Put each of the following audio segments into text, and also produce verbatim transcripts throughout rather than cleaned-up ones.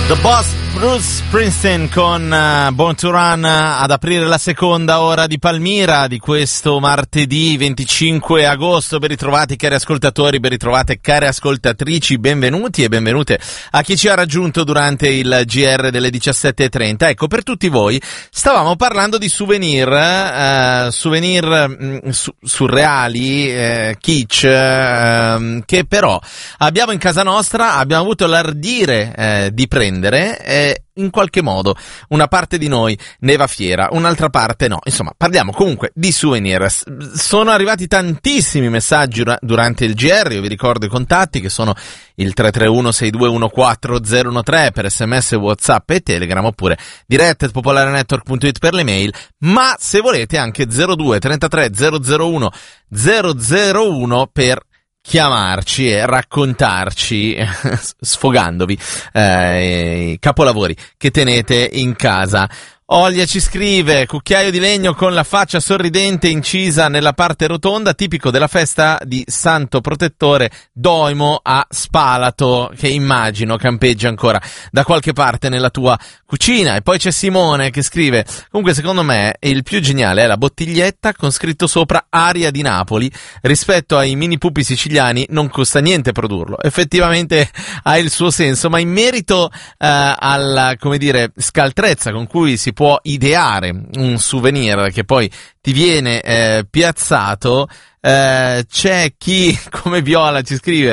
The Boss, Bruce Springsteen con uh, Born to Run uh, ad aprire la seconda ora di Palmira di questo martedì venticinque agosto. Ben ritrovati cari ascoltatori, ben ritrovate care ascoltatrici, benvenuti e benvenute a chi ci ha raggiunto durante il G R delle diciassette e trenta. Ecco, per tutti voi stavamo parlando di souvenir, uh, souvenir mh, su- surreali, eh, kitsch, eh, che però abbiamo in casa nostra, abbiamo avuto l'ardire eh, di prendere e in qualche modo una parte di noi ne va fiera, un'altra parte no. Insomma, parliamo comunque di souvenir. Sono arrivati tantissimi messaggi durante il G R, io vi ricordo i contatti che sono il tre tre uno sei due uno quattro zero uno tre per sms, WhatsApp e Telegram, oppure diretta at popolarenetwork punto it per le mail, ma se volete anche zero due trentatré zero zero uno zero zero uno per chiamarci e raccontarci, sfogandovi, eh, i capolavori che tenete in casa. Olja ci scrive: cucchiaio di legno con la faccia sorridente incisa nella parte rotonda, tipico della festa di Santo Protettore Doimo a Spalato, che immagino campeggia ancora da qualche parte nella tua cucina. E poi c'è Simone che scrive: comunque secondo me il più geniale è la bottiglietta con scritto sopra Aria di Napoli. Rispetto ai mini pupi siciliani non costa niente produrlo. Effettivamente ha il suo senso, ma in merito eh, alla, come dire, scaltrezza con cui si può ideare un souvenir che poi ti viene eh, piazzato, eh, c'è chi, come Viola ci scrive,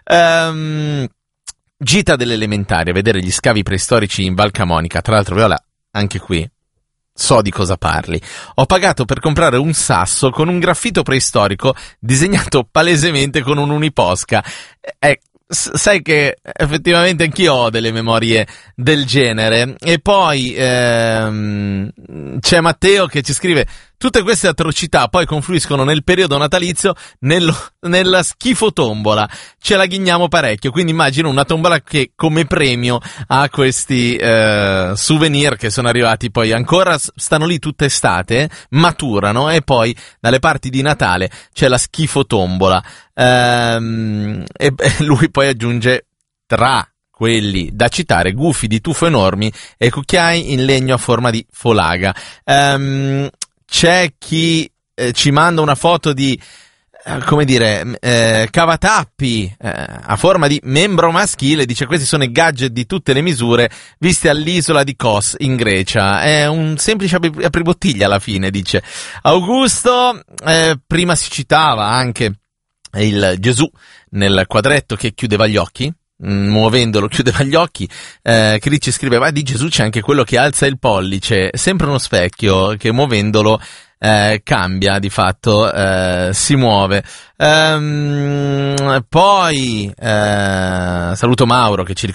um, gita dell'elementare a vedere gli scavi preistorici in Val Camonica. Tra l'altro, Viola, anche qui so di cosa parli. Ho pagato per comprare un sasso con un graffito preistorico disegnato palesemente con un uniposca. È Sai che effettivamente anch'io ho delle memorie del genere. E poi ehm, c'è Matteo che ci scrive: tutte queste atrocità poi confluiscono nel periodo natalizio nello, nella schifotombola. Ce la ghigniamo parecchio, quindi immagino una tombola che come premio ha questi eh, souvenir che sono arrivati, poi ancora stanno lì tutta estate, maturano, e poi dalle parti di Natale c'è la schifotombola. Ehm, e lui poi aggiunge: tra quelli da citare, gufi di tufo enormi e cucchiai in legno a forma di folaga. Ehm, C'è chi eh, ci manda una foto di, eh, come dire, eh, cavatappi eh, a forma di membro maschile. Dice: questi sono i gadget di tutte le misure visti all'isola di Kos in Grecia. È un semplice apri- apribottiglia alla fine, dice Augusto. Eh, prima si citava anche il Gesù nel quadretto che chiudeva gli occhi. Muovendolo chiudeva gli occhi. eh, Crici scriveva: di Gesù c'è anche quello che alza il pollice, sempre uno specchio che muovendolo eh, cambia, di fatto eh, si muove. Ehm, poi eh, saluto Mauro che ci